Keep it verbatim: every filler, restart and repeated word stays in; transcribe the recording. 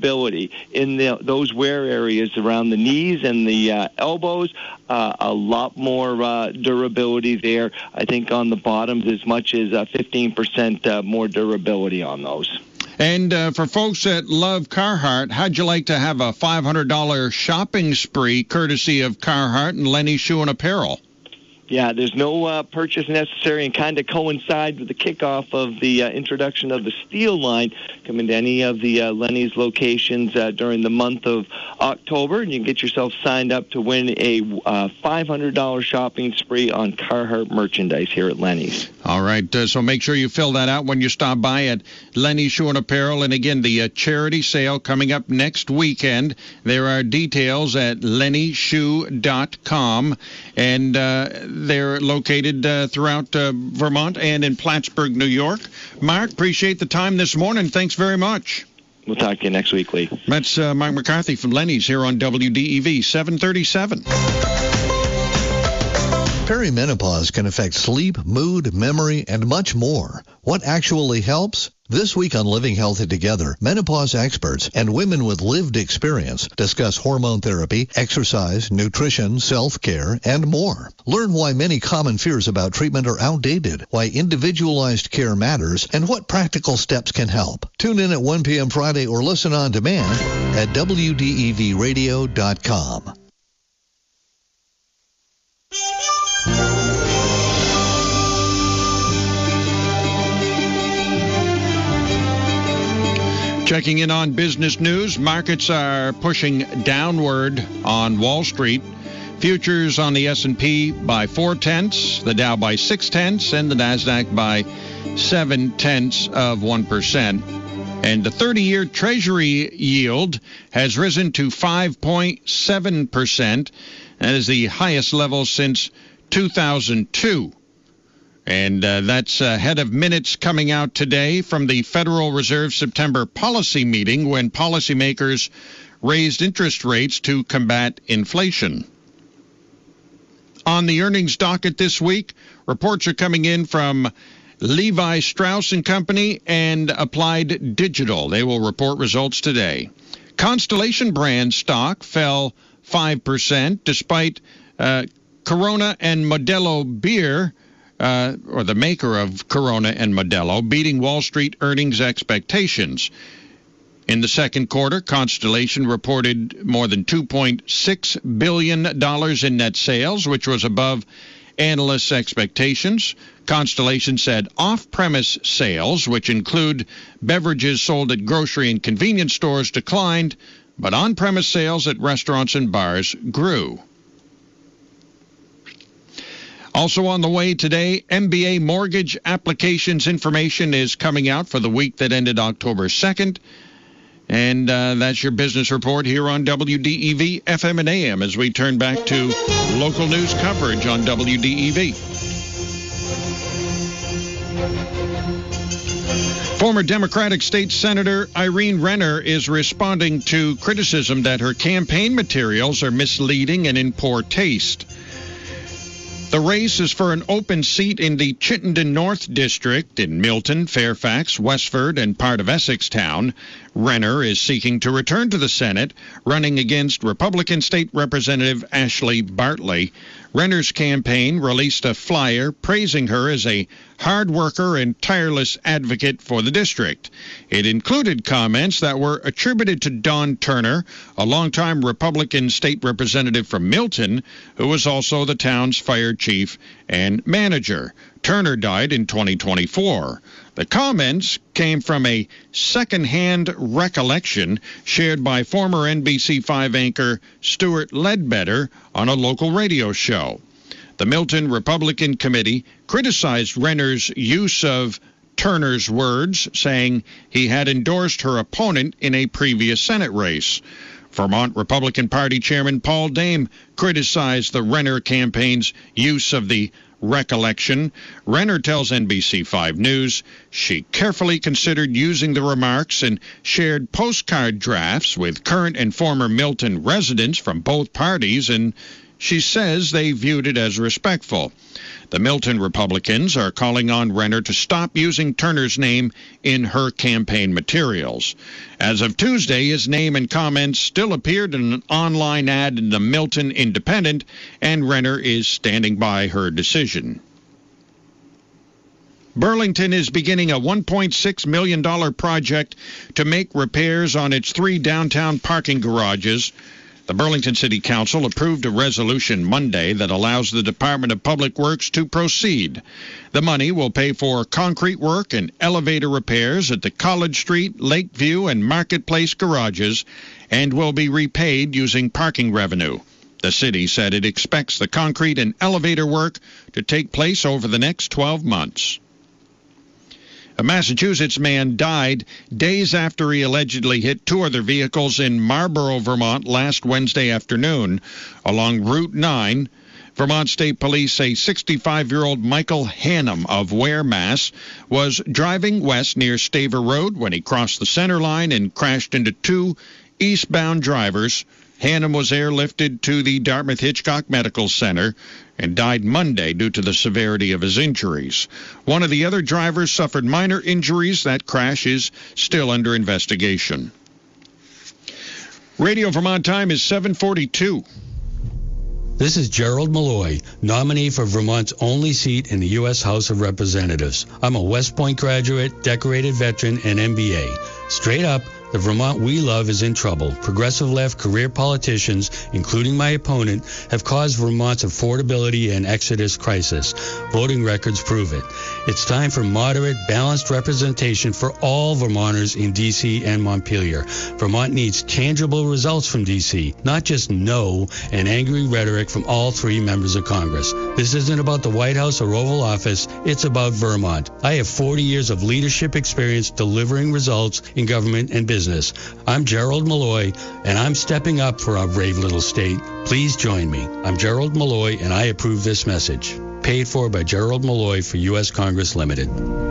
durability in the, those wear areas around the knees and the uh, elbows. Uh, a lot more uh, durability there. I think on the bottoms as much as uh, fifteen percent uh, more durability on those. And uh, for folks that love Carhartt, how'd you like to have a five hundred dollars shopping spree courtesy of Carhartt and Lenny Shoe and Apparel? Yeah, there's no uh, purchase necessary, and kind of coincides with the kickoff of the uh, introduction of the Steel line coming to any of the uh, Lenny's locations uh, during the month of October, and you can get yourself signed up to win a uh, five hundred dollars shopping spree on Carhartt merchandise here at Lenny's. All right, uh, so make sure you fill that out when you stop by at Lenny Shoe and Apparel. And again, the uh, charity sale coming up next weekend. There are details at lenny shoe dot com, and uh, they're located uh, throughout uh, Vermont and in Plattsburgh, New York. Mark, appreciate the time this morning. Thanks very much. We'll talk to you next week, Lee. That's uh, Mark McCarthy from Lenny's here on W D E V seven thirty-seven. Perimenopause can affect sleep, mood, memory, and much more. What actually helps? This week on Living Healthy Together, menopause experts and women with lived experience discuss hormone therapy, exercise, nutrition, self-care, and more. Learn why many common fears about treatment are outdated, why individualized care matters, and what practical steps can help. Tune in at one p.m. Friday or listen on demand at W D E V radio dot com. Checking in on business news, markets are pushing downward on Wall Street. Futures on the S and P by four tenths, the Dow by six tenths, and the Nasdaq by seven tenths of one percent. And the thirty-year Treasury yield has risen to five point seven percent. That is the highest level since two thousand two. And uh, that's ahead of minutes coming out today from the Federal Reserve September policy meeting when policymakers raised interest rates to combat inflation. On the earnings docket this week, reports are coming in from Levi Strauss and Company and Applied Digital. They will report results today. Constellation Brands stock fell five percent despite uh, Corona and Modelo beer, Uh, or the maker of Corona and Modelo, beating Wall Street earnings expectations. In the second quarter, Constellation reported more than two point six billion dollars in net sales, which was above analysts' expectations. Constellation said off-premise sales, which include beverages sold at grocery and convenience stores, declined, but on-premise sales at restaurants and bars grew. Also on the way today, M B A mortgage applications information is coming out for the week that ended October second. And uh, that's your business report here on W D E V F M and A M as we turn back to local news coverage on W D E V. Former Democratic State Senator Irene Renner is responding to criticism that her campaign materials are misleading and in poor taste. The race is for an open seat in the Chittenden North District in Milton, Fairfax, Westford, and part of Essex Town. Renner is seeking to return to the Senate, running against Republican State Representative Ashley Bartley. Renner's campaign released a flyer praising her as a hard worker and tireless advocate for the district. It included comments that were attributed to Don Turner, a longtime Republican state representative from Milton, who was also the town's fire chief and manager. Turner died in twenty twenty-four. The comments came from a second-hand recollection shared by former N B C five anchor Stuart Ledbetter on a local radio show. The Milton Republican Committee criticized Renner's use of Turner's words, saying he had endorsed her opponent in a previous Senate race. Vermont Republican Party Chairman Paul Dame criticized the Renner campaign's use of the recollection. Renner tells N B C five News she carefully considered using the remarks and shared postcard drafts with current and former Milton residents from both parties, and she says they viewed it as respectful. The Milton Republicans are calling on Renner to stop using Turner's name in her campaign materials. As of Tuesday, his name and comments still appeared in an online ad in the Milton Independent, and Renner is standing by her decision. Burlington is beginning a one point six million dollars project to make repairs on its three downtown parking garages. The Burlington City Council approved a resolution Monday that allows the Department of Public Works to proceed. The money will pay for concrete work and elevator repairs at the College Street, Lakeview, and Marketplace garages and will be repaid using parking revenue. The city said it expects the concrete and elevator work to take place over the next twelve months. A Massachusetts man died days after he allegedly hit two other vehicles in Marlborough, Vermont last Wednesday afternoon along Route nine. Vermont State Police say sixty-five-year-old Michael Hannum of Ware, Mass. was driving west near Staver Road when he crossed the center line and crashed into two eastbound drivers. Hannum was airlifted to the Dartmouth Hitchcock Medical Center and died Monday due to the severity of his injuries. One of the other drivers suffered minor injuries. That crash is still under investigation. Radio Vermont time is seven forty-two. This is Gerald Malloy, nominee for Vermont's only seat in the U S House of Representatives. I'm a West Point graduate, decorated veteran, and M B A. Straight up, the Vermont we love is in trouble. Progressive left career politicians, including my opponent, have caused Vermont's affordability and exodus crisis. Voting records prove it. It's time for moderate, balanced representation for all Vermonters in D C and Montpelier. Vermont needs tangible results from D C, not just no and angry rhetoric from all three members of Congress. This isn't about the White House or Oval Office. It's about Vermont. I have forty years of leadership experience delivering results in government and business. I'm Gerald Malloy, and I'm stepping up for our brave little state. Please join me. I'm Gerald Malloy, and I approve this message. Paid for by Gerald Malloy for U S Congress Limited.